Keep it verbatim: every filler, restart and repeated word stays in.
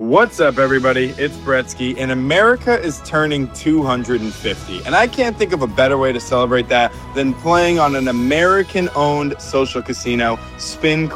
What's up, everybody? It's Bretsky, and America is turning two hundred fifty. And I can't think of a better way to celebrate that than playing on an American-owned social casino, Spin